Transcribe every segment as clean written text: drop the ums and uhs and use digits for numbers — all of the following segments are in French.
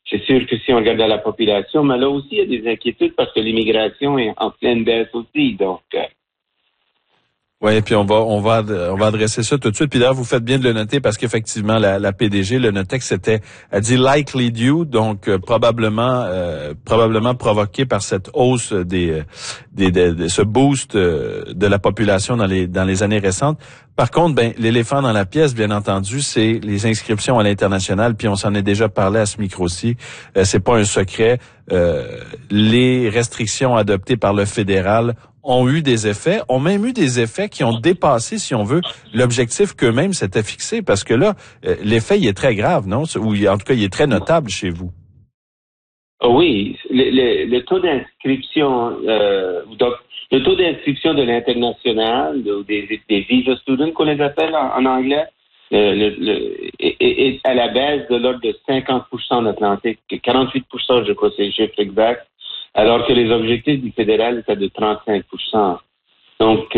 c'est sûr que si on regarde la population, mais là aussi, il y a des inquiétudes parce que l'immigration est en pleine baisse aussi. Donc, oui, puis on va adresser ça tout de suite. Puis d'ailleurs, vous faites bien de le noter parce qu'effectivement, la PDG, le Notex, a dit likely due, donc probablement provoqué par cette hausse de ce boost de la population dans les années récentes. Par contre, l'éléphant dans la pièce, bien entendu, c'est les inscriptions à l'international. Puis on s'en est déjà parlé à ce micro-ci. C'est pas un secret. Les restrictions adoptées par le fédéral ont eu des effets, ont même eu des effets qui ont dépassé, si on veut, l'objectif qu'eux-mêmes s'étaient fixé. Parce que là, l'effet, il est très grave, non? Ou en tout cas, il est très notable chez vous. Oui, le taux d'inscription, donc le taux d'inscription de l'international, des visa students qu'on les appelle en anglais, est à la baisse de l'ordre de 50% en Atlantique, 48%, je crois, c'est le chiffre exact, alors que les objectifs du fédéral étaient de 35%. Donc,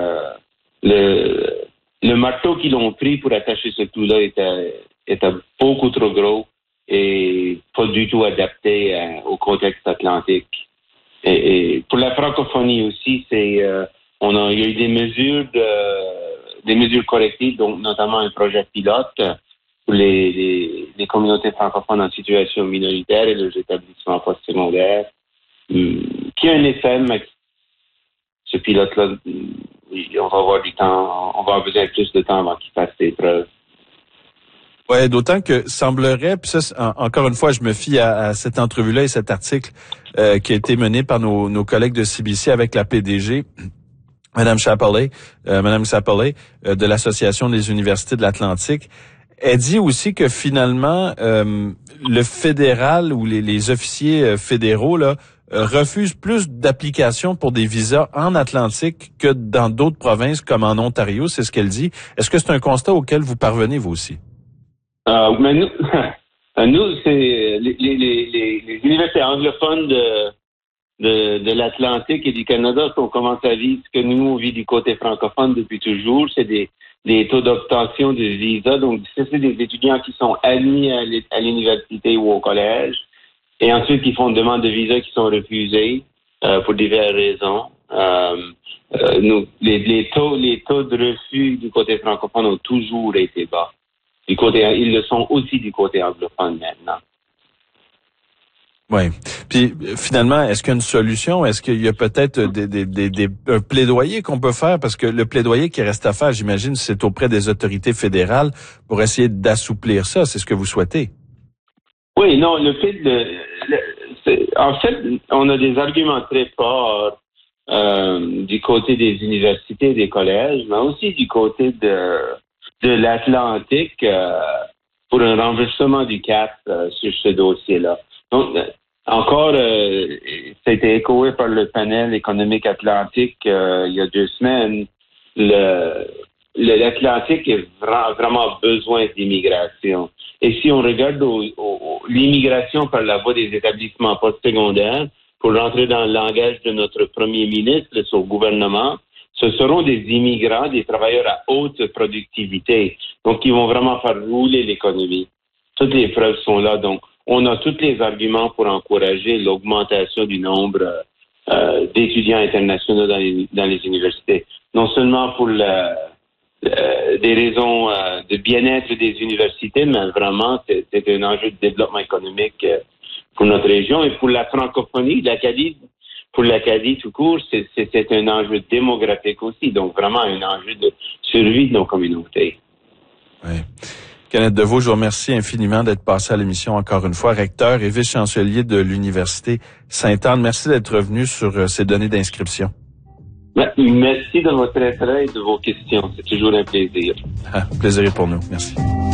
le marteau qu'ils ont pris pour attacher ce tout-là était beaucoup trop gros et pas du tout adapté au contexte atlantique. Et pour la francophonie aussi, il y a eu des mesures correctives, donc notamment un projet pilote pour les communautés francophones en situation minoritaire et les établissements postsecondaires, qui a un effet, mais ce pilote-là, on va avoir du temps, on va avoir besoin de plus de temps avant qu'il fasse ses preuves. Ouais, d'autant que semblerait, puis ça, encore une fois, je me fie à cette entrevue-là et cet article qui a été mené par nos collègues de CBC avec la PDG, Madame Sapollet, de l'Association des universités de l'Atlantique. Elle dit aussi que finalement, le fédéral ou les officiers fédéraux là refusent plus d'applications pour des visas en Atlantique que dans d'autres provinces comme en Ontario. C'est ce qu'elle dit. Est-ce que c'est un constat auquel vous parvenez vous aussi? Mais nous, c'est les universités anglophones de l'Atlantique et du Canada sont commencent à vivre ce que nous, on vit du côté francophone depuis toujours. C'est des taux d'obtention de visa. Donc, c'est des étudiants qui sont admis à l'université ou au collège et ensuite qui font une demande de visa qui sont refusés pour diverses raisons. Les taux de refus du côté francophone ont toujours été bas. Ils le sont aussi du côté anglophone maintenant. Oui. Puis finalement, est-ce qu'il y a une solution? Est-ce qu'il y a peut-être un plaidoyer qu'on peut faire? Parce que le plaidoyer qui reste à faire, j'imagine, c'est auprès des autorités fédérales pour essayer d'assouplir ça. C'est ce que vous souhaitez? Oui, non, en fait, on a des arguments très forts du côté des universités et des collèges, mais aussi du côté de l'Atlantique pour un renversement du cap sur ce dossier-là. Donc, encore, ça a été échoé par le panel économique atlantique il y a 2 semaines. L'Atlantique a vraiment besoin d'immigration. Et si on regarde l'immigration par la voie des établissements postsecondaires, pour rentrer dans le langage de notre premier ministre et son gouvernement, ce seront des immigrants, des travailleurs à haute productivité, donc qui vont vraiment faire rouler l'économie. Toutes les preuves sont là, donc on a tous les arguments pour encourager l'augmentation du nombre d'étudiants internationaux dans les universités. Non seulement pour des raisons de bien-être des universités, mais vraiment c'est un enjeu de développement économique pour notre région et pour la francophonie, l'Acadie. Pour l'Acadie tout court, c'est un enjeu démographique aussi, donc vraiment un enjeu de survie de nos communautés. Oui. Kenneth Deveau, je vous remercie infiniment d'être passé à l'émission encore une fois, recteur et vice-chancelier de l'Université Sainte-Anne. Merci d'être revenu sur ces données d'inscription. Merci de votre intérêt et de vos questions. C'est toujours un plaisir. Plaisir est pour nous. Merci.